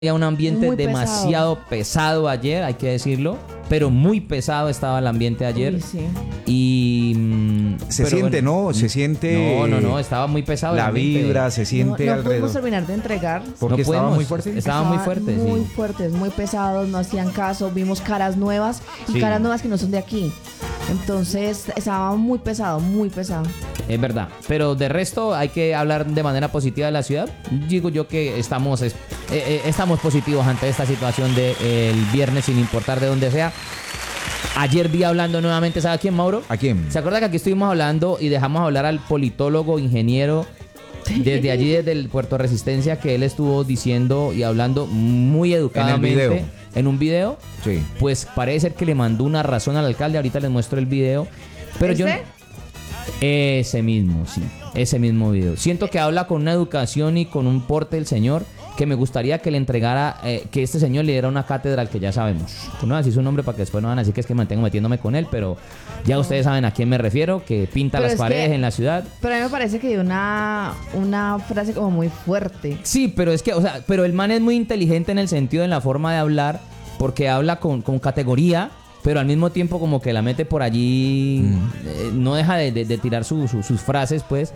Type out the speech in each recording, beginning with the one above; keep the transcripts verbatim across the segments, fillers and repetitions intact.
Había un ambiente Muy demasiado pesado. pesado ayer, hay que decirlo, pero muy pesado estaba el ambiente ayer. Uy, sí. Y mm, se pero siente, bueno, ¿no? Se siente. No, no, no, estaba muy pesado. La el ambiente. vibra, se siente no, no alrededor. pudimos terminar de entregar. Porque no estaba podemos, muy fuerte. Estaba muy fuerte, muy sí. fuertes, muy pesados, no hacían caso. Vimos caras nuevas y Sí. caras nuevas que no son de aquí. Entonces estaba muy pesado, muy pesado. Es verdad, pero de resto hay que hablar de manera positiva de la ciudad. Digo yo que estamos, es, eh, eh, estamos positivos ante esta situación del de, viernes sin importar de dónde sea. Ayer vi hablando nuevamente, ¿sabe a quién, Mauro? ¿A quién? ¿Se acuerda que aquí estuvimos hablando y dejamos hablar al politólogo, ingeniero, desde allí, desde el Puerto Resistencia, que él estuvo diciendo y hablando muy educadamente en, el video. en un video? Sí. Pues parece ser que le mandó una razón al alcalde. Ahorita les muestro el video. Pero yo... ¿Ese? Ese mismo, sí. Ese mismo video. Siento que habla con una educación y con un porte el señor que me gustaría que le entregara, eh, que este señor le diera una cátedra al que ya sabemos. No voy a decir su nombre para que después no van a decir que es que mantengo metiéndome con él, pero ya ustedes saben a quién me refiero, que pinta Pero las es paredes que- en la ciudad. Pero a mí me parece que dio una, una frase como muy fuerte. Sí, pero es que, o sea, pero el man es muy inteligente en el sentido de la forma de hablar, porque habla con, con categoría, pero al mismo tiempo como que la mete por allí, Mm. eh, no deja de, de- de tirar su- su- sus frases, pues.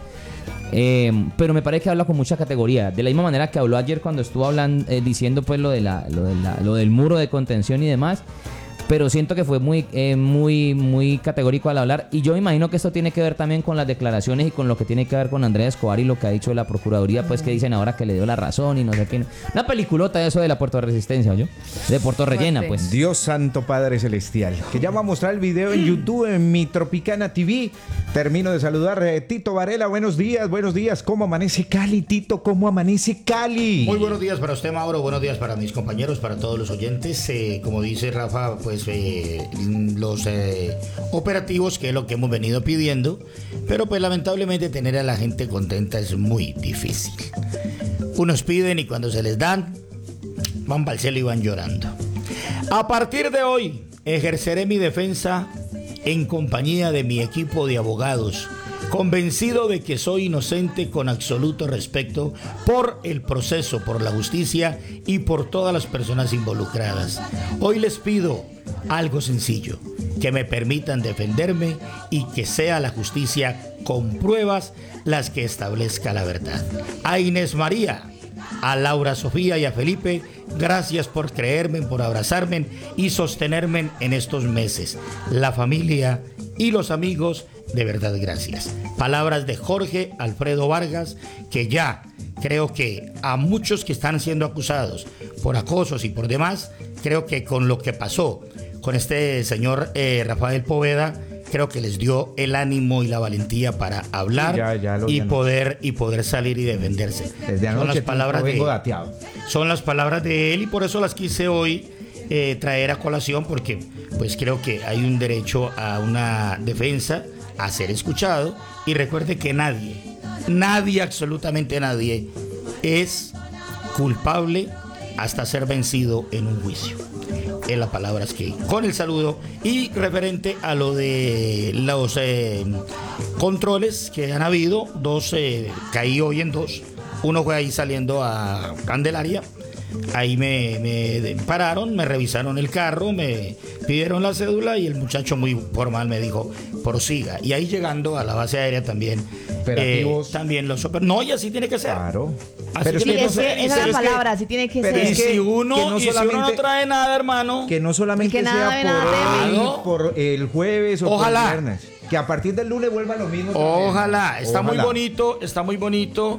Eh, pero me parece que habla con mucha categoría. De la misma manera que habló ayer cuando estuvo hablando, eh, diciendo pues lo, de la, lo, de la- lo del muro de contención y demás. Pero siento que fue muy, eh, muy, muy categórico al hablar. Y yo me imagino que esto tiene que ver también con las declaraciones y con lo que tiene que ver con Andrea Escobar y lo que ha dicho la Procuraduría, pues que dicen ahora que le dio la razón y no sé qué. Una peliculota eso de la Puerto Resistencia, ¿yo? De Puerto Rellena, Fuerte. pues. Dios Santo Padre Celestial, que ya va a mostrar el video en YouTube, en mi Tropicana T V. Termino de saludar a Tito Varela. Buenos días, buenos días. ¿Cómo amanece Cali, Tito? ¿Cómo amanece Cali? Muy buenos días para usted, Mauro. Buenos días para mis compañeros, para todos los oyentes. Eh, como dice Rafa, pues eh, los eh, operativos, que es lo que hemos venido pidiendo. Pero pues lamentablemente tener a la gente contenta es muy difícil. Unos piden y cuando se les dan, van para el cielo y van llorando. A partir de hoy, ejerceré mi defensa en compañía de mi equipo de abogados, convencido de que soy inocente con absoluto respeto por el proceso, por la justicia y por todas las personas involucradas. Hoy les pido algo sencillo, que me permitan defenderme y que sea la justicia con pruebas las que establezca la verdad. A Inés María, a Laura Sofía y a Felipe, gracias por creerme, por abrazarme y sostenerme en estos meses. La familia y los amigos, de verdad, gracias. Palabras de Jorge Alfredo Vargas, que ya creo que a muchos que están siendo acusados por acosos y por demás, creo que con lo que pasó con este señor eh, Rafael Poveda, creo que les dio el ánimo y la valentía para hablar Sí, ya, ya lo y vi poder y poder salir y defenderse. Desde Son anoche las palabras Tito, de vengo dateado. son las palabras de él y por eso las quise hoy eh, traer a colación, porque pues creo que hay un derecho a una defensa, a ser escuchado, y recuerde que nadie, nadie, absolutamente nadie es culpable hasta ser vencido en un juicio. En las palabras que con el saludo y referente a lo de los eh, controles que han habido, dos eh, caí hoy en dos, uno fue ahí saliendo a Candelaria, ahí me, me pararon, me revisaron el carro, me pidieron la cédula y el muchacho muy formal me dijo prosiga, y ahí llegando a la base aérea también Operativos. eh, también los oper- no, y así tiene que ser. Claro. Así Pero es Sí, tiene que que no ese- ser. sé- esa es pero la es que- palabra, así tiene que pero ser. Y es que- si uno, que no y si uno no solamente- trae nada, hermano, Que no solamente Que nada sea de nada por teme. hoy, por el jueves o Ojalá. por el viernes. Que a partir del lunes vuelva lo mismo. también. ojalá, está muy Ojalá. bonito, está muy bonito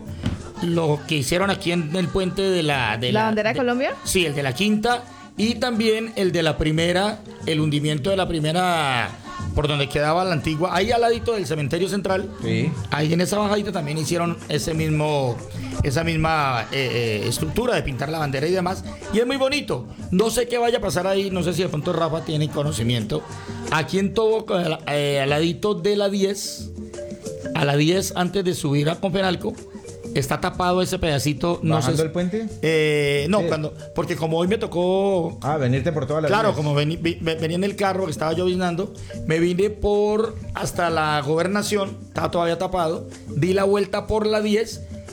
lo que hicieron aquí en el puente de la... De ¿La bandera de Colombia? Sí, el de la quinta y también el de la primera, el hundimiento de la primera, por donde quedaba la antigua, ahí al ladito del cementerio central. Sí. Ahí en esa bajadita también hicieron ese mismo, esa misma eh, eh, estructura de pintar la bandera y demás. Y es muy bonito. No sé qué vaya a pasar ahí, no sé si de pronto Rafa tiene conocimiento. Aquí en todo, eh, al ladito de la diez, a la diez antes de subir a Confenalco, está tapado ese pedacito. No ¿Bajando sé, el puente? Eh, no, Sí. cuando, porque como hoy me tocó... Ah, venirte por todas las Claro, vías. como vení- vi- ve- venía en el carro que estaba lloviznando, me vine por hasta la gobernación, estaba todavía tapado, di la vuelta por la diez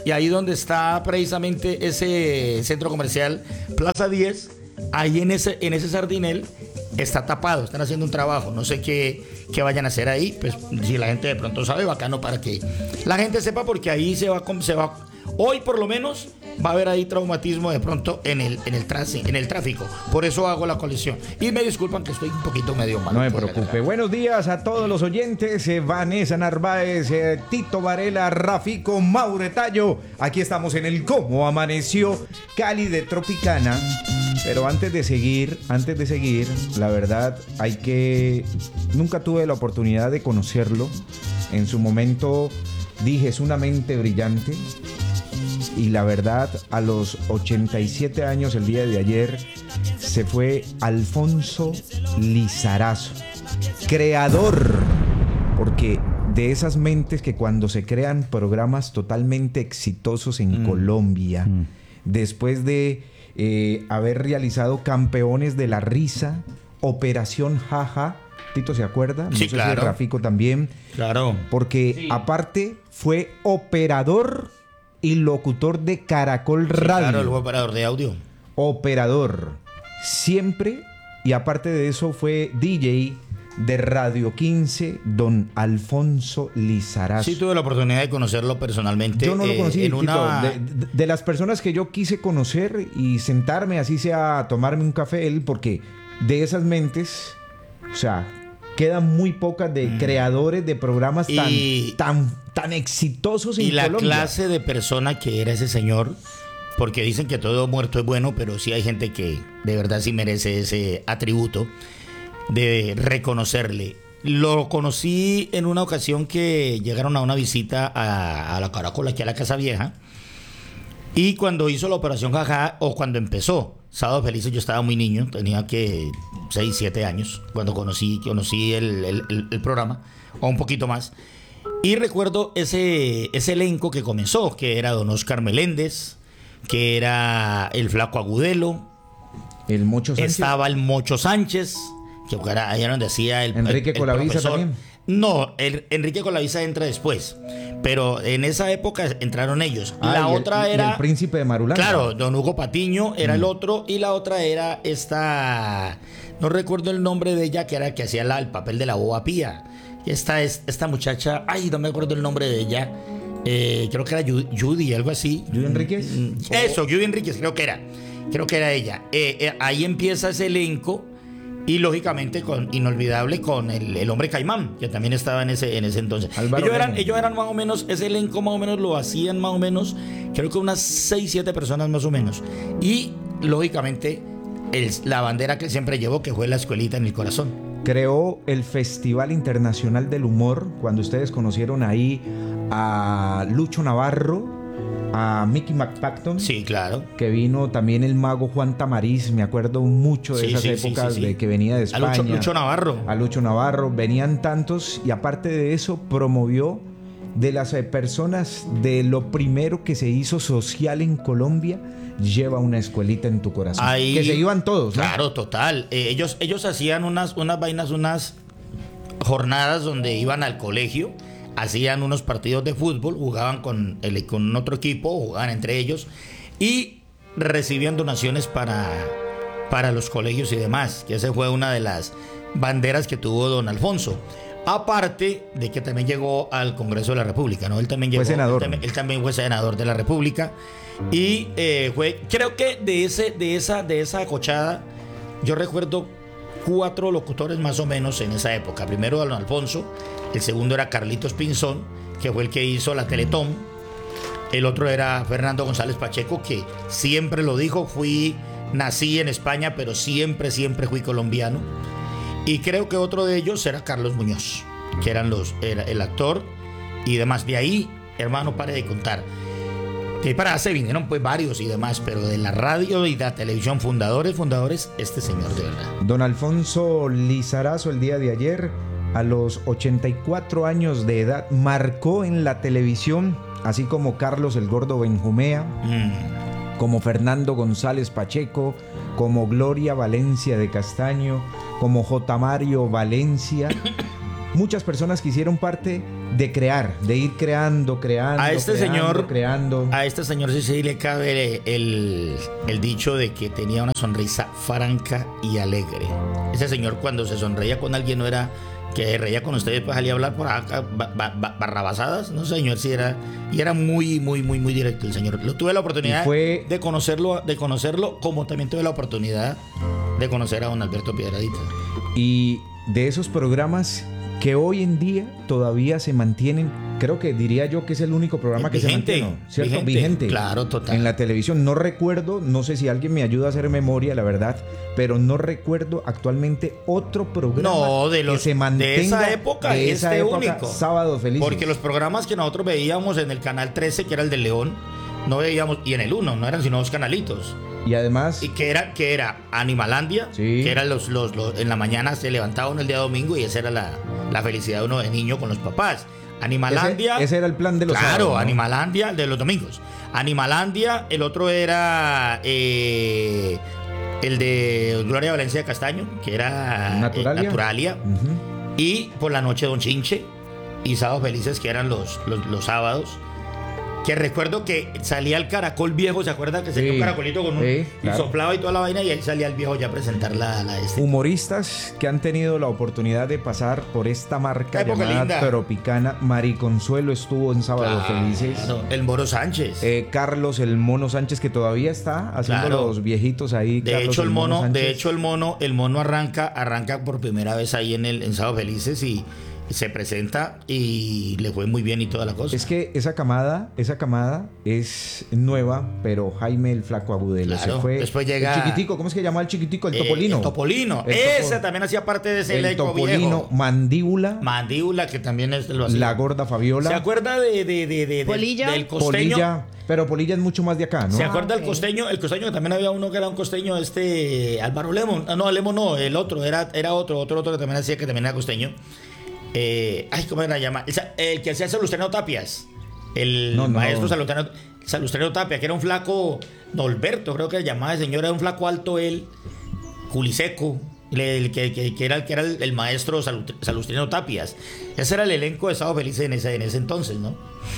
y ahí donde está precisamente ese centro comercial Plaza diez, ahí en ese, en ese sardinel está tapado, están haciendo un trabajo, no sé qué, qué vayan a hacer ahí, pues si la gente de pronto sabe, bacano para que la gente sepa, porque ahí se va, se va hoy por lo menos va a haber ahí traumatismo de pronto en el, en el, tráfico, en el tráfico, por eso hago la colección, y me disculpan que estoy un poquito medio malo. No me preocupe. Buenos días a todos los oyentes, eh, Vanessa Narváez, eh, Tito Varela, Rafico, Maure Tallo, aquí estamos en el Cómo Amaneció Cali de Tropicana. Pero antes de seguir, antes de seguir, la verdad hay que... Nunca tuve la oportunidad de conocerlo. En su momento dije, es una mente brillante. Y la verdad, a los ochenta y siete años, el día de ayer, se fue Alfonso Lizarazo, creador, porque de esas mentes que cuando se crean programas totalmente exitosos en mm. Colombia, mm. después de... Eh, haber realizado Campeones de la Risa, Operación Jaja, Tito se acuerda, no sí, sé claro. si Rafico también, claro, porque sí. aparte fue operador y locutor de Caracol sí, Radio, claro, el operador de audio, operador siempre, y aparte de eso fue D J de Radio quince, don Alfonso Lizarazo. Sí, tuve la oportunidad de conocerlo personalmente. Yo no lo conocí, eh, en Tito, una... de, de, de las personas que yo quise conocer y sentarme, así sea, a tomarme un café, él, porque de esas mentes, o sea, quedan muy pocas de mm. creadores de programas tan, y, tan, tan exitosos en y la Colombia. Clase de persona que era ese señor, porque dicen que todo muerto es bueno, pero sí hay gente que de verdad sí merece ese atributo de reconocerle. Lo conocí en una ocasión que llegaron a una visita a, a la Caracol, aquí a la Casa Vieja, y cuando hizo la Operación Jaja, o cuando empezó Sábado Felices, yo estaba muy niño, tenía que seis, siete años cuando conocí, conocí el, el, el, el programa, o un poquito más, y recuerdo ese, ese elenco que comenzó, que era don Oscar Meléndez, que era el Flaco Agudelo, el Mocho Sánchez, estaba el Mocho Sánchez, que era ahí donde hacía el Enrique el, el Colavisa profesor. también. No, el, Enrique Colavisa entra después, pero en esa época entraron ellos. Ah, la y otra el, era y el Príncipe de Marulanda. Claro, don Hugo Patiño era mm. el otro, y la otra era esta, no recuerdo el nombre de ella, que era que hacía la, el papel de la boba pía. Esta es esta muchacha, ay, no me acuerdo el nombre de ella. Eh, creo que era Judy, algo así. ¿Judy Enríquez? Eso, Judy Enríquez, creo que era. Creo que era ella. Eh, eh, ahí empieza ese elenco. Y lógicamente con inolvidable con el, el hombre Caimán, que también estaba en ese, en ese entonces. Ellos eran, ellos eran más o menos, ese elenco más o menos lo hacían más o menos, creo que unas seis, siete personas más o menos. Y lógicamente el, la bandera que siempre llevó, que fue la escuelita en el corazón. Creó el Festival Internacional del Humor, cuando ustedes conocieron ahí a Lucho Navarro, a Mickey McPacton. Sí, claro. Que vino también el mago Juan Tamariz, me acuerdo mucho de sí, esas sí, épocas sí, sí, sí. de que venía de España. A Lucho, Lucho Navarro. A Lucho Navarro, venían tantos, y aparte de eso promovió de las personas, de lo primero que se hizo social en Colombia, lleva una escuelita en tu corazón. Ahí, que se iban todos, ¿no? Claro, total. Eh, ellos, ellos hacían unas, unas vainas, unas jornadas donde iban al colegio, hacían unos partidos de fútbol, jugaban con, el, con otro equipo, jugaban entre ellos y recibían donaciones para, para los colegios y demás, que esa fue una de las banderas que tuvo don Alfonso. Aparte de que también llegó al Congreso de la República, ¿no? Él también llegó, fue senador. Él también, él también fue senador de la República y eh, fue, creo que de ese, de esa, de esa acochada, yo recuerdo cuatro locutores más o menos en esa época. Primero don Alfonso, el segundo era Carlitos Pinzón, que fue el que hizo la Teletón. El otro era Fernando González Pacheco, que siempre lo dijo, fui, nací en España, pero siempre, siempre fui colombiano. Y creo que otro de ellos era Carlos Muñoz, que eran los, era el actor y demás. De ahí, hermano, pare de contar. Que para se vinieron pues varios y demás, pero de la radio y de la televisión, fundadores, fundadores, este señor de verdad. Don Alfonso Lizarazo, el día de ayer, a los ochenta y cuatro años de edad, marcó en la televisión, así como Carlos el Gordo Benjumea, mm. como Fernando González Pacheco, como Gloria Valencia de Castaño, como J. Mario Valencia. Muchas personas que hicieron parte de crear, de ir creando, creando, A este creando, señor, creando. a este señor sí, sí le cabe el, el dicho de que tenía una sonrisa franca y alegre. Ese señor cuando se sonreía con alguien no era que reía con ustedes, pues salía a hablar por acá, ba, ba, ba, barrabasadas, no señor, sí era, y era muy, muy, muy, muy directo el señor. Lo, tuve la oportunidad fue... de conocerlo, de conocerlo, como también tuve la oportunidad de conocer a don Alberto Piedradita. Y de esos programas que hoy en día todavía se mantienen, creo que diría yo que es el único programa que vigente, se mantiene, ¿cierto? vigente, Vigente. Claro, total. En la televisión. No recuerdo, no sé si alguien me ayuda a hacer memoria, la verdad, pero no recuerdo actualmente otro programa no, de los, que se mantenga de esa época, de este esa época, único. Sábado Felices. Porque los programas que nosotros veíamos en el canal trece, que era el de León, no veíamos, y en el uno, no eran sino dos canalitos. Y además... Y que era, que era Animalandia, sí. que era los, los, los, en la mañana se levantaba uno el día domingo y esa era la, la felicidad de uno de niño con los papás. Animalandia. Ese, ese era el plan de los Claro, sábados, ¿no? Animalandia de los domingos. Animalandia, el otro era eh, el de Gloria Valencia de Castaño, que era Naturalia. Eh, Naturalia. Uh-huh. Y por la noche Don Chinche y Sábados Felices, que eran los, los, los sábados. Que recuerdo que salía el caracol viejo, ¿se acuerda? Que salía sí, un caracolito con un... Sí, claro. Y soplaba y toda la vaina y ahí salía el viejo ya a presentar la... la este. Humoristas que han tenido la oportunidad de pasar por esta marca Época llamada linda. Tropicana. Mari Consuelo estuvo en Sábados claro, Felices. El Moro Sánchez. Eh, Carlos el Mono Sánchez, que todavía está haciendo claro. los viejitos ahí. De Carlos, hecho, el mono, mono de hecho, el mono, el mono arranca, arranca por primera vez ahí en el en Sábados Felices y... se presenta y le fue muy bien y toda la cosa. Es que esa camada, esa camada es nueva, pero Jaime el Flaco Agudelo claro, se fue. Después llega el chiquitico, ¿cómo es que se llama el chiquitico? El eh, Topolino. El Topolino. El Ese topo, también hacía parte de ese el elenco Topolino, viejo. Mandíbula. Mandíbula, que también es lo hacía. La gorda Fabiola. ¿Se acuerda de, de, de, de Polilla? Del, del costeño? Polilla, pero Polilla es mucho más de acá, ¿no? ¿Se acuerda ah, del okay. costeño? El costeño, que también había uno que era un costeño, este Álvaro Lemon. Ah, no, Lemon no, el otro, era, era otro, otro, otro que también hacía, que también era costeño. Eh, ay, ¿cómo era llama? El, el que hacía Salustreno Tapias. El no, maestro no. Salustreno, Salustreno Tapia, que era un flaco, Norberto, creo que se llamaba el señor, era un flaco alto él, culiseco, el, que, que, que era, el, que era el, el maestro Salustreno Tapias. Ese era el elenco de Sábado Felices en ese, en ese entonces, ¿no?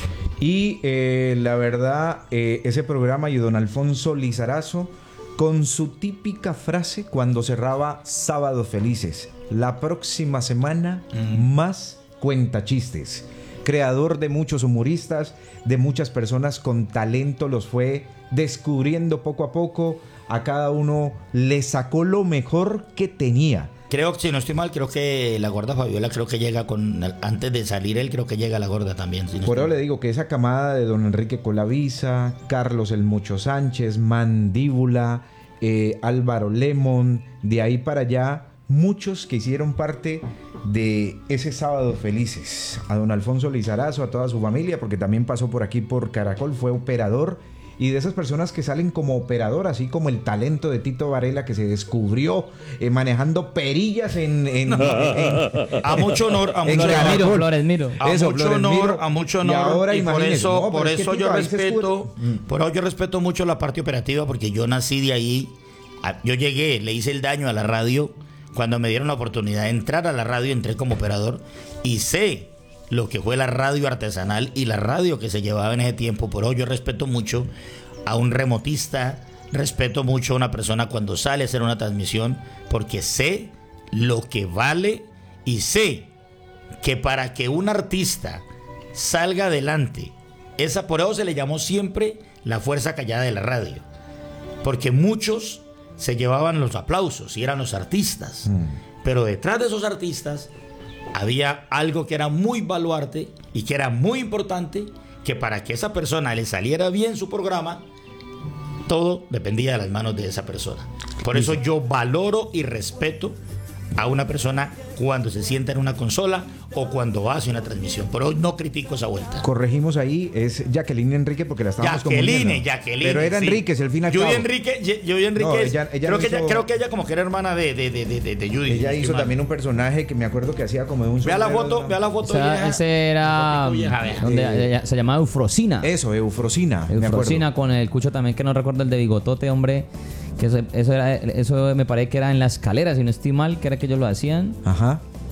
Y eh, la verdad, eh, ese programa y don Alfonso Lizarazo, con su típica frase cuando cerraba Sábados Felices: la próxima semana mm. más cuentachistes. Creador de muchos humoristas, de muchas personas con talento, los fue descubriendo poco a poco. A cada uno le sacó lo mejor que tenía. Creo que, si no estoy mal, creo que la gorda Fabiola, creo que llega con, antes de salir él, creo que llega la gorda también. Si no Por eso le digo que esa camada de don Enrique Colavisa, Carlos el Mucho Sánchez, Mandíbula, eh, Álvaro Lemon, de ahí para allá, muchos que hicieron parte de ese Sábado Felices. A don Alfonso Lizarazo, a toda su familia, porque también pasó por aquí por Caracol, fue operador. Y de esas personas que salen como operador, así como el talento de Tito Varela, que se descubrió eh, manejando perillas en, en, en, en a mucho honor, a mucho Flores Miro, Flores Miro. A eso, mucho Flores honor, Miro. a mucho honor. Y, ahora, y por eso, no, por es eso que yo Tito, respeto, por eso yo respeto mucho la parte operativa, porque yo nací de ahí. Yo llegué, le hice el daño a la radio cuando me dieron la oportunidad de entrar a la radio, entré como operador y sé lo que fue la radio artesanal y la radio que se llevaba en ese tiempo. Por eso yo respeto mucho a un remotista, respeto mucho a una persona cuando sale a hacer una transmisión, porque sé lo que vale y sé que para que un artista salga adelante, esa, por eso se le llamó siempre la fuerza callada de la radio, porque muchos se llevaban los aplausos y eran los artistas, mm. pero detrás de esos artistas había algo que era muy baluarte y que era muy importante, que para que esa persona le saliera bien su programa, todo dependía de las manos de esa persona. Por eso yo valoro y respeto a una persona cuando se sienta en una consola o cuando hace una transmisión. Pero hoy no critico esa vuelta. Corregimos ahí, es Jacqueline Enrique, porque la estábamos Jacqueline, Jacqueline. Pero era sí. Enríquez, el final. Judy Enrique, Judy Enrique. No, ella, ella creo, no que hizo... ella, creo que ella como que era hermana de, de, de, de, de Judy. Ella hizo también un personaje que me acuerdo que hacía como de un... Vea la foto, ¿no? Vea la foto. O sea, vieja. Ese era... Vieja, vieja. Donde eh, se llamaba Eufrosina. Eso, Eufrosina. Eufrosina con el cucho también, que no recuerdo el de Bigotote, hombre. Que eso, eso, era, eso me parece que era en la escalera, si no estoy mal, que era que ellos lo hacían. Ajá.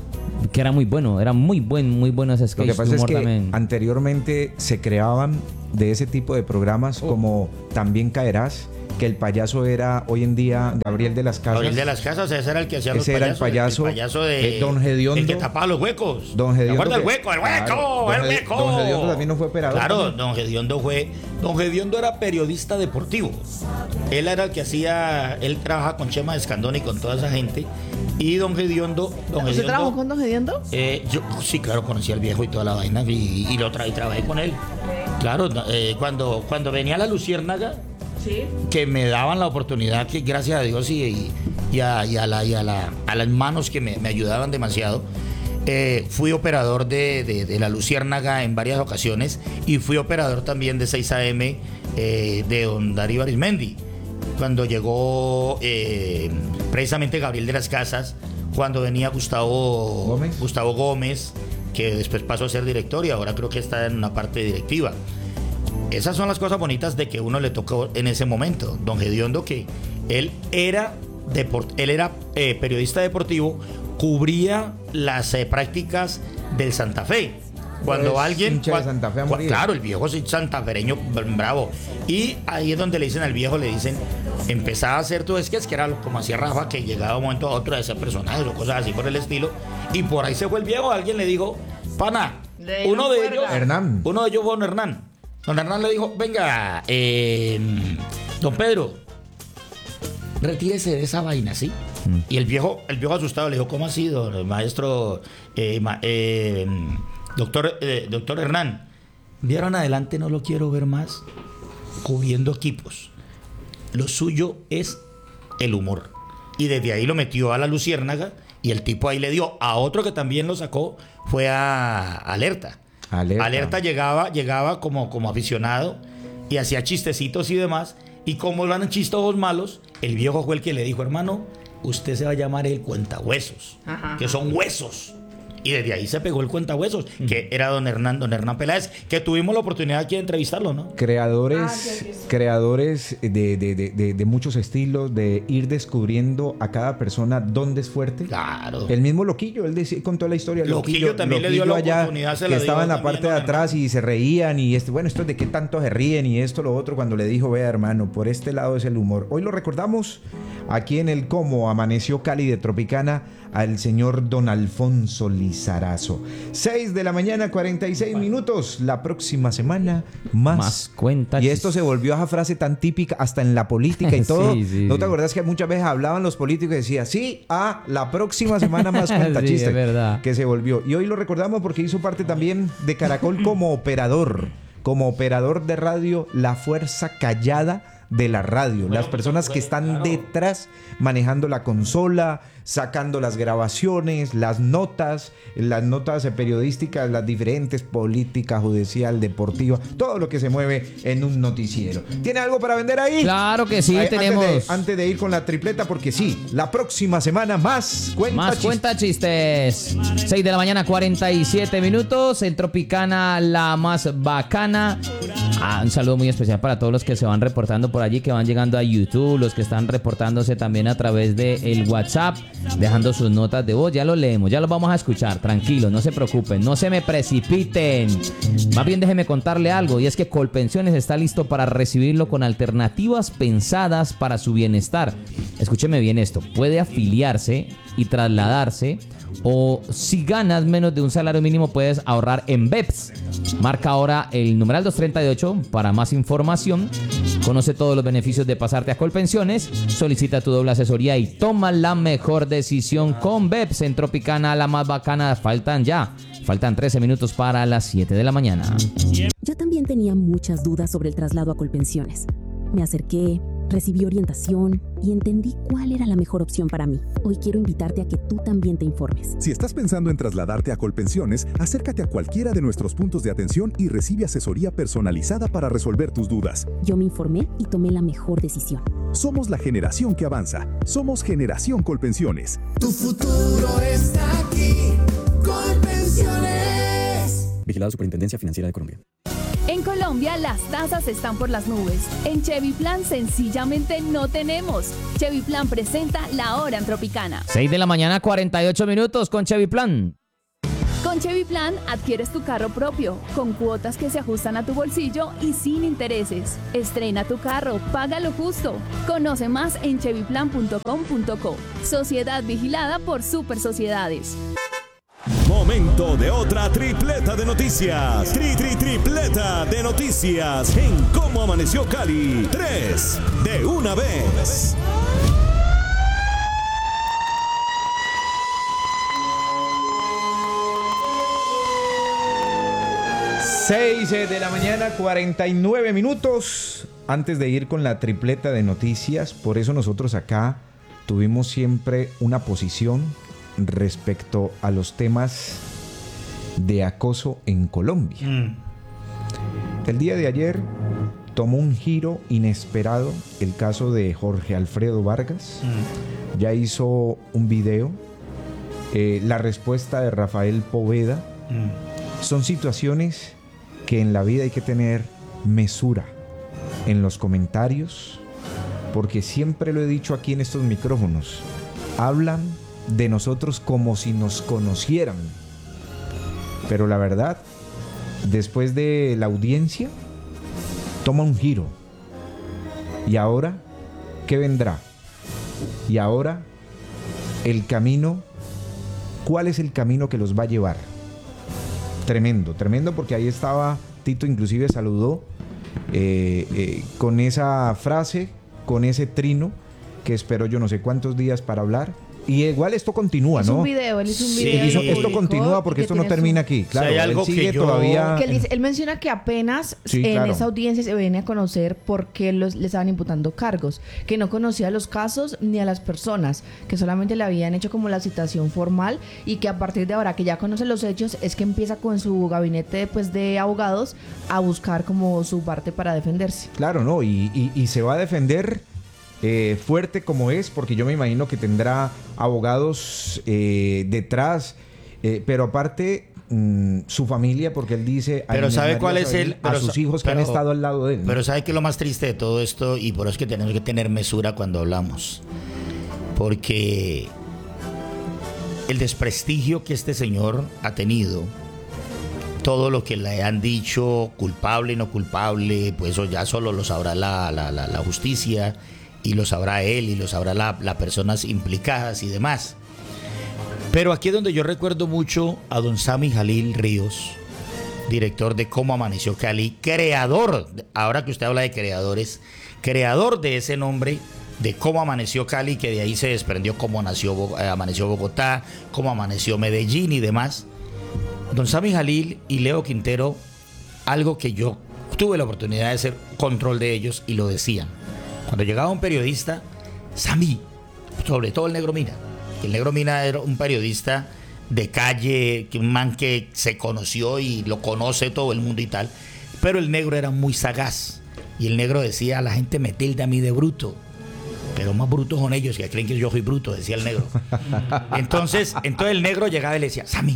Que era muy bueno, era muy buen, muy bueno ese Lo sketch que de pasa es humor que también. anteriormente se creaban de ese tipo de programas como También Caerás, que el payaso era hoy en día Gabriel de las Casas. Gabriel de las Casas, ese era el que hacía los Ese era el payasos. payaso, El payaso de... eh, Don Gediondo. El que tapaba los huecos. Don Gediondo. ¿Te acuerdas del que- hueco? ¡El hueco! Claro, ¡El Don Ged- hueco! Don Gediondo también no fue operador. Claro, también. Don Gediondo fue... Don Gediondo era periodista deportivo. Él era el que hacía... Él trabaja con Chema Escandón y con toda esa gente. Y Don Gediondo... Don ¿Usted Gediondo trabajó con Don Gediondo? Eh, yo sí, claro, conocí al viejo y toda la vaina y, y lo tra y trabajé con él. Claro, eh, cuando, cuando venía la Luciérnaga, Sí. que me daban la oportunidad, que gracias a Dios y, y, y a, y a la, y a, la, a las manos que me, me ayudaban demasiado, eh, fui operador de, de, de la Luciérnaga en varias ocasiones y fui operador también de seis A M eh, de don Darío Arismendi. Cuando llegó eh, precisamente Gabriel de las Casas, cuando venía Gustavo Gómez. Gustavo Gómez, que después pasó a ser director y ahora creo que está en una parte directiva. Esas son las cosas bonitas de que uno le tocó en ese momento. Don Gediondo, que él era, deport, él era eh, periodista deportivo, cubría las eh, prácticas del Santa Fe. Cuando Es alguien... hincha de cua- Santa Fe a cua- morir. Claro, el viejo es santafereño bravo. Y ahí es donde le dicen al viejo, le dicen, empezaba a hacer todo, es que es que era como hacía Rafa, que llegaba de un momento a otro a ese personaje o cosas así por el estilo. Y por ahí se fue el viejo, alguien le dijo, pana, Le dieron uno de cuerda. ellos... Hernán. Uno de ellos fue don Hernán. Don Hernán le dijo, venga, eh, don Pedro, retírese de esa vaina, ¿sí? Mm. Y el viejo, el viejo asustado le dijo, ¿cómo ha sido, maestro, eh, ma- eh, doctor, eh, doctor Hernán? De ahora en adelante no lo quiero ver más cubriendo equipos. Lo suyo es el humor. Y desde ahí lo metió a la Luciérnaga y el tipo ahí le dio a otro que también lo sacó, fue a Alerta. Alerta. Alerta llegaba, llegaba como, como aficionado y hacía chistecitos y demás. Y como eran chistos malos, el viejo fue el que le dijo, hermano, usted se va a llamar el cuentahuesos, Ajá. que son huesos. Y desde ahí se pegó el cuentahuesos, que era don Hernán, don Hernán Peláez, que tuvimos la oportunidad aquí de entrevistarlo, ¿no? Creadores, Ah, sí, sí, sí. creadores de, de- de- de- de muchos estilos, de ir descubriendo a cada persona dónde es fuerte. Claro. El mismo Loquillo, él decía, contó la historia. Loquillo también le dio la allá, oportunidad, se que la estaba dio en la también, parte de don atrás Hernán. y se reían y este, bueno, esto es de qué tanto se ríen y esto, lo otro, cuando le dijo, vea hermano, por este lado es el humor. Hoy lo recordamos aquí en el Cómo Amaneció Cali de Tropicana al señor Don Alfonso Lizarazo. seis de la mañana, cuarenta y seis minutos. La próxima semana, más. Más cuenta Y esto chis- se volvió a frase tan típica hasta en la política y todo. Sí, sí, ¿No te sí. acordás que muchas veces hablaban los políticos y decían, sí, a la próxima semana más cuenta Sí, chiste? es verdad. Que se volvió. Y hoy lo recordamos porque hizo parte también de Caracol como operador. Como operador de radio, la fuerza callada de la radio. Las personas que están detrás manejando la consola, sacando las grabaciones, las notas, las notas eh, periodísticas, las diferentes, política, judicial, deportiva, todo lo que se mueve en un noticiero. ¿Tiene algo para vender ahí? Claro que sí, Ay, tenemos Antes de, antes de ir con la tripleta, porque sí, la próxima semana más cuenta más chiste. cuenta chistes. seis de la mañana, cuarenta y siete minutos. En Tropicana, la más bacana. Ah, un saludo muy especial para todos los que se van reportando por allí, que van llegando a YouTube, los que están reportándose también a través del WhatsApp, dejando sus notas de voz. Ya lo leemos, ya lo vamos a escuchar. Tranquilos, no se preocupen, no se me precipiten. Más bien déjeme contarle algo, y es que Colpensiones está listo para recibirlo con alternativas pensadas para su bienestar. Escúcheme bien esto, puede afiliarse y trasladarse, o si ganas menos de un salario mínimo puedes ahorrar en B E P S. Marca ahora el numeral doscientos treinta y ocho para más información. Conoce todos los beneficios de pasarte a Colpensiones, solicita tu doble asesoría y toma la mejor decisión con B E P S. En Tropicana, la más bacana. Faltan ya, faltan trece minutos para las siete de la mañana. Yo también tenía muchas dudas sobre el traslado a Colpensiones. Me acerqué, recibí orientación y entendí cuál era la mejor opción para mí. Hoy quiero invitarte a que tú también te informes. Si estás pensando en trasladarte a Colpensiones, acércate a cualquiera de nuestros puntos de atención y recibe asesoría personalizada para resolver tus dudas. Yo me informé y tomé la mejor decisión. Somos la generación que avanza. Somos Generación Colpensiones. Tu futuro está aquí, Colpensiones. Vigilado Superintendencia Financiera de Colombia. En Colombia las tasas están por las nubes. En Chevy Plan sencillamente no tenemos. Chevy Plan presenta La Hora en Tropicana. seis de la mañana, cuarenta y ocho minutos con Chevy Plan. Con Chevy Plan adquieres tu carro propio, con cuotas que se ajustan a tu bolsillo y sin intereses. Estrena tu carro, paga lo justo. Conoce más en chevy plan punto com punto co. Sociedad vigilada por Super Sociedades. Momento de otra tripleta de noticias. Tri, tri, tripleta de noticias en Cómo Amaneció Cali. Tres de una vez. seis de la mañana, cuarenta y nueve minutos. Antes de ir con la tripleta de noticias, por eso nosotros acá tuvimos siempre una posición respecto a los temas de acoso en Colombia. Mm. El día de ayer tomó un giro inesperado el caso de Jorge Alfredo Vargas. Mm. Ya hizo un video. Eh, la respuesta de Rafael Poveda. Mm. Son situaciones que en la vida hay que tener mesura en los comentarios, porque siempre lo he dicho aquí en estos micrófonos, hablan de nosotros como si nos conocieran, pero la verdad, después de la audiencia, toma un giro. Y ahora, ¿qué vendrá? Y ahora, el camino, ¿cuál es el camino que los va a llevar? Tremendo, tremendo, porque ahí estaba Tito, inclusive saludó eh, eh, con esa frase, con ese trino que esperó yo no sé cuántos días para hablar. Y igual esto continúa, es ¿no? Un video, él hizo un sí, video. Hizo, esto continúa porque esto no termina su... aquí. Claro, o sea, hay algo él sigue que yo... todavía. Que él, dice, él menciona que apenas sí, en claro. esa audiencia se viene a conocer por qué los, le estaban imputando cargos, que no conocía los casos ni a las personas, que solamente le habían hecho como la citación formal y que a partir de ahora que ya conoce los hechos es que empieza con su gabinete pues, de abogados a buscar como su parte para defenderse. Claro, ¿no? Y, y, y se va a defender. Eh, fuerte como es, porque yo me imagino que tendrá abogados eh, detrás, eh, pero aparte mmm, su familia, porque él dice pero sabe cuál es el a sus hijos pero, que han estado al lado de él, ¿no? Pero sabe que es lo más triste de todo esto, y por eso es que tenemos que tener mesura cuando hablamos, porque el desprestigio que este señor ha tenido, todo lo que le han dicho, culpable y no culpable, pues eso ya solo lo sabrá la, la, la, la justicia, y lo sabrá él, y lo sabrá las la personas implicadas y demás. Pero aquí es donde yo recuerdo mucho a don Sammy Jalil Ríos, director de Cómo Amaneció Cali, creador, ahora que usted habla de creadores, creador de ese nombre, de Cómo Amaneció Cali, que de ahí se desprendió Cómo nació, eh, Amaneció Bogotá, Cómo Amaneció Medellín y demás. Don Sammy Jalil y Leo Quintero, algo que yo tuve la oportunidad de hacer control de ellos, y lo decían. Cuando llegaba un periodista, Sammy, sobre todo el Negro Mina, el Negro Mina era un periodista de calle, un man que se conoció y lo conoce todo el mundo y tal, pero el Negro era muy sagaz, y el Negro decía, la gente me tilda a mí de bruto, pero más brutos son ellos, que creen que yo soy bruto, decía el Negro. Entonces, entonces el Negro llegaba y le decía, Sammy,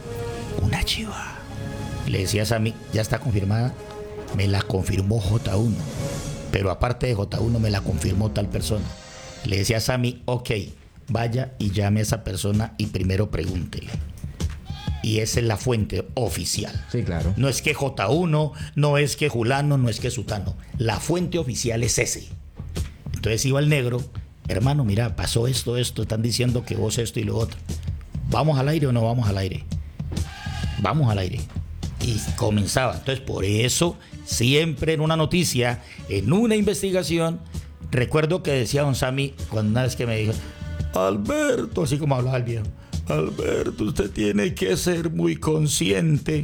una chiva. Y le decía a Sammy, ya está confirmada, me la confirmó J uno. Pero aparte de J uno me la confirmó tal persona. Le decía a Sammy, ok, vaya y llame a esa persona y primero pregúntele. Y esa es la fuente oficial. Sí, claro. No es que J uno, no es que Julano, no es que Sutano. La fuente oficial es ese. Entonces iba el Negro, hermano, mira, pasó esto, esto, están diciendo que vos esto y lo otro. ¿Vamos al aire o no vamos al aire? Vamos al aire. Y comenzaba. Entonces, por eso, siempre en una noticia, en una investigación, recuerdo que decía don Sammy, cuando una vez que me dijo, Alberto, así como hablaba el viejo, Alberto, usted tiene que ser muy consciente.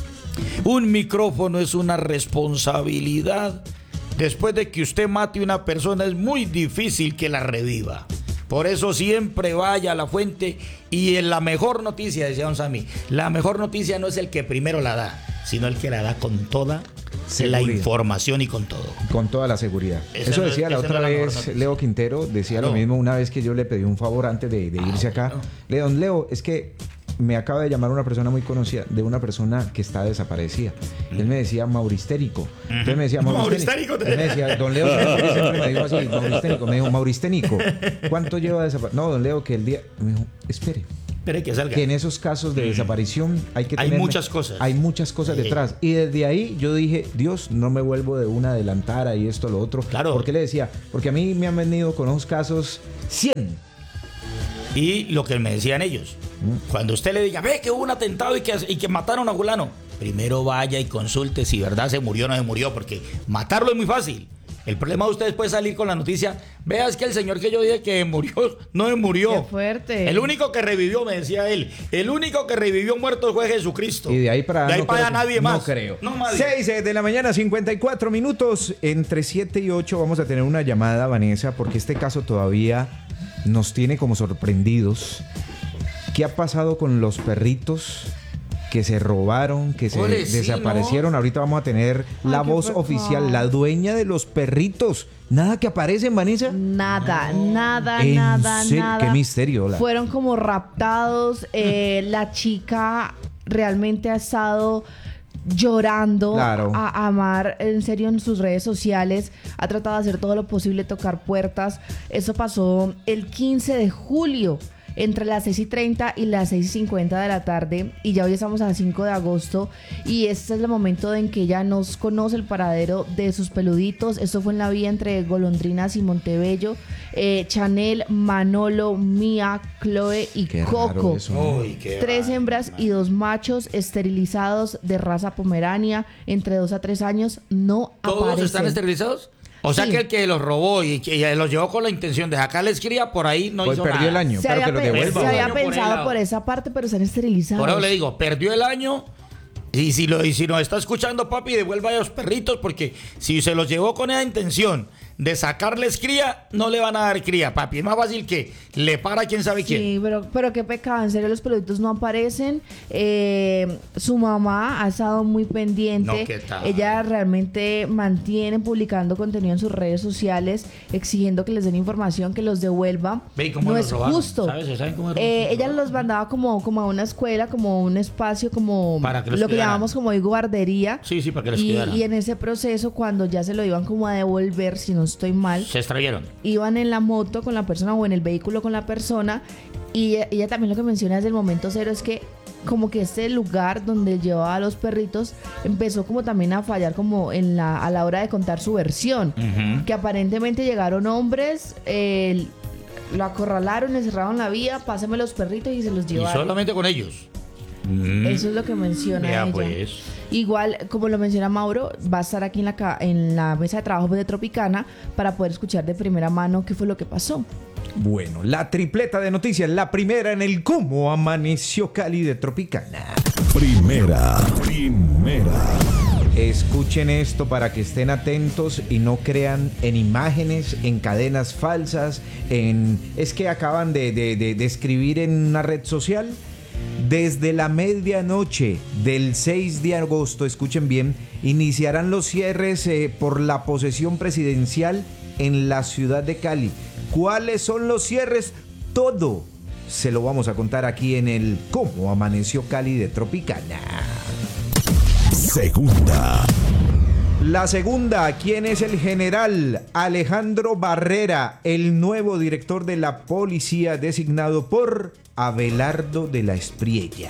Un micrófono es una responsabilidad. Después de que usted mate a una persona, es muy difícil que la reviva. Por eso siempre vaya a la fuente, y en la mejor noticia, decía don Sammy, la mejor noticia no es el que primero la da, sino el que la da con toda seguridad, la información y con todo. Con toda la seguridad. Esa Eso decía no, la otra no vez la Leo Quintero, decía no. lo mismo una vez que yo le pedí un favor antes de, de irse ah, acá. No. Le don Leo, es que me acaba de llamar una persona muy conocida, de una persona que está desaparecida. Mm. Él me decía mauristérico. Entonces me decía mauristérico. Él me decía, don Leo siempre me dijo así, mauristérico. Me dijo, mauristérico, ¿cuánto lleva desaparecido? No, don Leo, que el día... Me dijo, espere, espere que salga. Que en esos casos de desaparición hay que Hay tener, muchas cosas. Hay muchas cosas Sí. detrás. Y desde ahí yo dije, Dios, no me vuelvo de una adelantara y esto, lo otro. Claro. ¿Por qué le decía? Porque a mí me han venido con unos casos cien. Y lo que me decían ellos, cuando usted le diga, ve que hubo un atentado y que, y que mataron a fulano, primero vaya y consulte si verdad se murió o no se murió, porque matarlo es muy fácil. El problema de ustedes puede salir con la noticia, vea, es que el señor que yo dije que murió, no se murió. Qué fuerte. El único que revivió, me decía él, el único que revivió muerto fue Jesucristo. Y de ahí para, de ahí no para creo, nadie no más. creo. No nadie. seis de la mañana, cincuenta y cuatro minutos. Entre siete y ocho vamos a tener una llamada, Vanessa, porque este caso todavía nos tiene como sorprendidos. ¿Qué ha pasado con los perritos que se robaron, que se Ole, sí, desaparecieron? ¿no? Ahorita vamos a tener la Ay, qué voz pecado. oficial, la dueña de los perritos. Nada que aparecen, Vanessa. Nada, nada, ¿En nada, serio? nada. Qué misterio, hola. Fueron como raptados. eh, la chica realmente ha estado llorando Claro. a Amar en serio en sus redes sociales. Ha tratado de hacer todo lo posible, tocar puertas. Eso pasó el quince de julio. Entre las seis y treinta y las seis y cincuenta de la tarde, y ya hoy estamos a cinco de agosto, y este es el momento en que ella nos conoce el paradero de sus peluditos. Esto fue en la vía entre Golondrinas y Montebello. eh, Chanel, Manolo, Mía, Chloe y Qué raro Coco. eso, ¿no? Uy, qué Tres va- hembras y dos machos esterilizados de raza pomerania, entre dos a tres años, no ¿Todos aparecen. están esterilizados? O sea Sí. que el que los robó y que los llevó con la intención de sacarles cría, por ahí no Pues hizo perdió nada. el año, Se pero había, que lo pe- devuelva. se había Por el pensado lado. por esa parte, pero están esterilizados. Por eso le digo, perdió el año. Y si, lo, y si nos está escuchando, papi, devuelva a los perritos, porque si se los llevó con esa intención de sacarles cría, no le van a dar cría, papi. Es más fácil que le para quién sabe quién. Sí, pero, pero qué pecado, en serio los peluditos no aparecen. Eh, su mamá ha estado muy pendiente. No, ¿qué tal? Ella realmente mantiene publicando contenido en sus redes sociales, exigiendo que les den información, que los devuelva. Ve, ¿y cómo no los es robaron? justo. ¿Sabes? ¿Saben cómo los Eh, ella robaron? los mandaba como, como a una escuela, como un espacio, como Para que los lo que cuidaran. llamamos como guardería. Sí, sí, para que los y, cuidaran. y en ese proceso, cuando ya se lo iban como a devolver, si no estoy mal, Se extrayeron. iban en la moto con la persona o en el vehículo con la persona, y ella, ella también lo que menciona desde el momento cero es que como que este lugar donde llevaba a los perritos empezó como también a fallar como en la a la hora de contar su versión, Ujú. que aparentemente llegaron hombres, eh, lo acorralaron, le cerraron la vía, pásame los perritos y se los Y llevaron. solamente con ellos. Mm. Eso es lo que menciona Vea, ella. pues. Igual, como lo menciona Mauro, va a estar aquí en la, ca- en la mesa de trabajo de Tropicana para poder escuchar de primera mano qué fue lo que pasó. Bueno, la tripleta de noticias, la primera en el cómo amaneció Cali de Tropicana. Primera, primera. Escuchen esto para que estén atentos y no crean en imágenes, en cadenas falsas, en... Es que acaban de, de, de, de escribir en una red social. Desde la medianoche del seis de agosto, escuchen bien, iniciarán los cierres eh, por la posesión presidencial en la ciudad de Cali. ¿Cuáles son los cierres? Todo se lo vamos a contar aquí en el Cómo Amaneció Cali de Tropicana. Segunda, La segunda, ¿quién es el general? Alejandro Barrera, el nuevo director de la policía designado por Abelardo de la Espriella.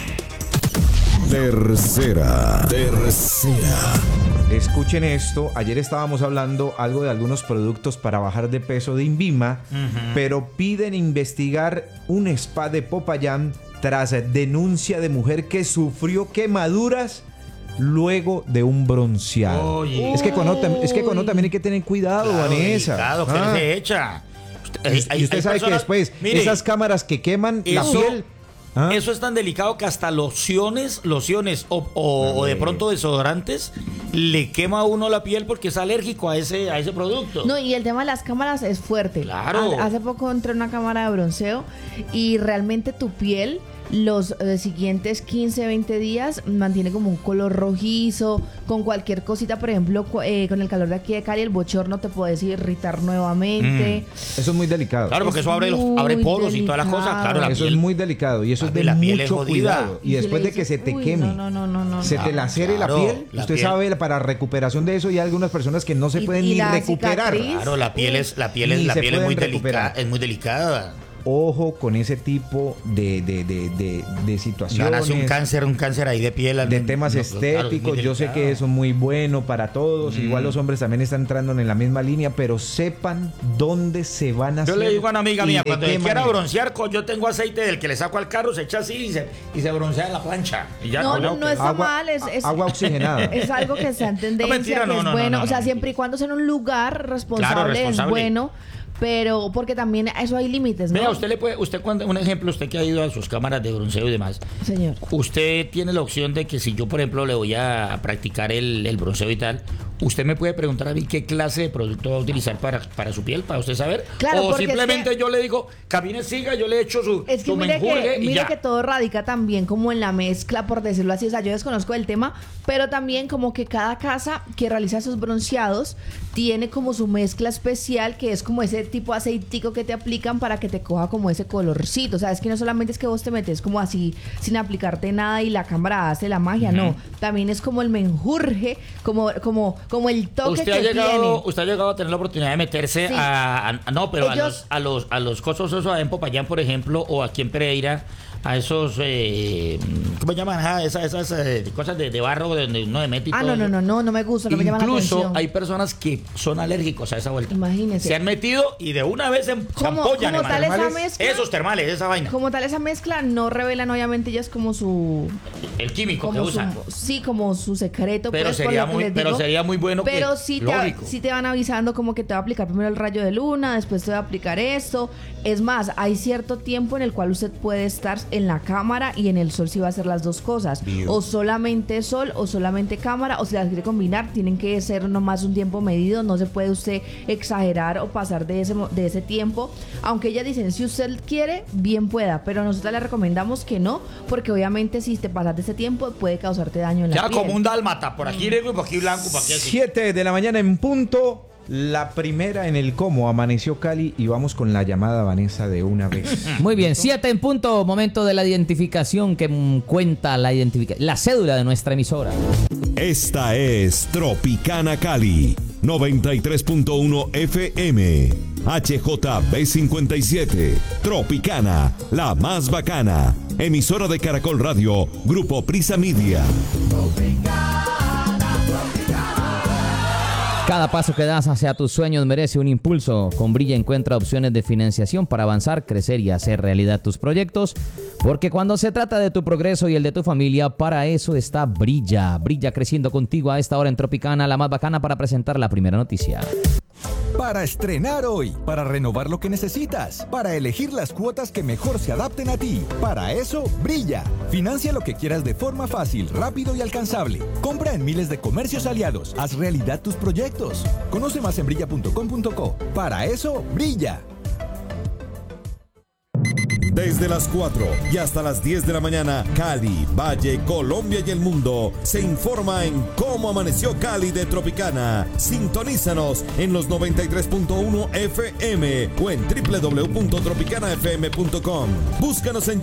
tercera, tercera. Escuchen esto, ayer estábamos hablando algo de algunos productos para bajar de peso de Invima, pero piden investigar un spa de Popayán tras denuncia de mujer que sufrió quemaduras luego de un bronceado. Oye. Es que con Ota, es que con Ota también hay que tener cuidado, Claro, Vanessa. delicado, que Ah. él se echa. Usted- Y, hay- y usted hay sabe que personas- después mire, esas cámaras que queman la eso- piel. ¿ah? Eso es tan delicado que hasta lociones, lociones o, o- o de pronto desodorantes le quema a uno la piel porque es alérgico a ese, a ese producto. No, y el tema de las cámaras es fuerte. Claro. Ha- Hace poco entré en una cámara de bronceo y realmente tu piel los eh, siguientes quince, veinte días mantiene como un color rojizo, con cualquier cosita, por ejemplo, cu- eh, con el calor de aquí de Cali, el bochorno te puedes irritar nuevamente. Eso es muy delicado. Claro, porque Es eso abre, los, abre muy poros y todas las cosas. delicado. Claro, la eso piel. es muy delicado y eso Papi, es de la piel es mucho jodida. cuidado. Y si después le de que dices, se te "Uy, queme, No, no, no, no, no. se te lacere Claro, la piel, la usted piel. sabe, para recuperación de eso, y hay algunas personas que no se Y- pueden y ni la recuperar. cicatriz. Claro, la piel es, la piel es, Ni la se piel es pueden muy recuperar. delicada, es muy delicada. ojo con ese tipo de, de, de, de, de situaciones. No, nace un cáncer, un cáncer ahí de piel. De no, temas no, estéticos, claro, yo sé que eso es muy bueno para todos, mm. igual los hombres también están entrando en la misma línea, pero sepan dónde se van a hacer. Yo le digo a una amiga mía, cuando quiera manera. broncear, yo tengo aceite del que le saco al carro, se echa así y se, y se broncea en la plancha. Y ya no, no, no, no está agua, mal, es, es agua oxigenada. Es algo que está en tendencia, no, mentira, que no, es no, bueno, no, no, o sea, no, siempre y cuando sea en un lugar responsable, claro, responsable. es bueno. Pero porque también eso hay límites, ¿no? Vea, usted le puede, usted cuando, un ejemplo, usted que ha ido a sus cámaras de bronceo y demás. Señor. Usted tiene la opción de que si yo, por ejemplo, le voy a practicar el, el bronceo y tal, usted me puede preguntar a mí qué clase de producto va a utilizar para, para su piel, para usted saber. Claro, o simplemente es que, yo le digo, camine, siga, yo le echo su, es que su mire menjurje que, y mire ya. que todo radica también como en la mezcla, por decirlo así. O sea, yo desconozco el tema, pero también como que cada casa que realiza esos bronceados tiene como su mezcla especial, que es como ese tipo de aceitico que te aplican para que te coja como ese colorcito. O sea, es que no solamente es que vos te metes como así sin aplicarte nada y la cámara hace la magia, uh-huh. no. También es como el menjurje, como, como, como el toque usted que ha llegado, tiene. Usted ha llegado a tener la oportunidad de meterse Sí. a, a- No, pero Ellos- a los a los a los cosos esos en Popayán, por ejemplo, o aquí en Pereira, a esos eh, ¿cómo se llaman? Ah, esas, esas eh, cosas de, de barro donde uno de mete y Ah, todo no, no, eso. no, no, no me gusta, no me llama la Incluso atención. hay personas que son alérgicos a esa vuelta. Imagínese. Se han metido y de una vez se, se Como- ampollan, como tal hermano. esa mezcla- Esos termales, esa vaina. Como tal, esa mezcla no revelan obviamente ellas como su... El químico que como su, usan. sí, como su secreto. Pero pues, por sería lo que muy- les pero digo. sería muy bueno que- Pero sí te, lógico. sí te van avisando como que te va a aplicar primero el rayo de luna, después te va a aplicar esto. Es más, hay cierto tiempo en el cual usted puede estar en la cámara y en el sol si va a hacer las dos cosas. Dios. O solamente sol o solamente cámara, o si las quiere combinar, tienen que ser nomás un tiempo medido. No se puede usted exagerar o pasar de ese, mo- de ese tiempo. Aunque ellas dicen, si usted quiere, bien pueda. Pero nosotros le recomendamos que no, porque obviamente si te pasas de ese tiempo puede causarte daño en la Ya piel. como un dálmata, por aquí negro y por aquí blanco, por aquí así. siete de la mañana en punto. La primera en el cómo amaneció Cali y vamos con la llamada Vanessa de una vez. Muy bien, siete en punto, momento de la identificación que mm, cuenta la identifica la cédula de nuestra emisora. Esta es Tropicana Cali, noventa y tres punto uno F M. H J B cincuenta y siete. Tropicana, la más bacana. Emisora de Caracol Radio, Grupo Prisa Media. Cada paso que das hacia tus sueños merece un impulso. Con Brilla encuentra opciones de financiación para avanzar, crecer y hacer realidad tus proyectos. Porque cuando se trata de tu progreso y el de tu familia, para eso está Brilla. Brilla creciendo contigo a esta hora en Tropicana, la más bacana, para presentar la primera noticia. Para estrenar hoy, para renovar lo que necesitas, para elegir las cuotas que mejor se adapten a ti. Para eso, Brilla. Financia lo que quieras de forma fácil, rápido y alcanzable. Compra en miles de comercios aliados. Haz realidad tus proyectos. Conoce más en brilla punto com punto co. Para eso, Brilla. Desde las cuatro y hasta las diez de la mañana, Cali, Valle, Colombia y el mundo se informa en Cómo Amaneció Cali de Tropicana. Sintonízanos en los noventa y tres punto uno F M o en doble u doble u doble u punto tropicana f m punto com. Búscanos en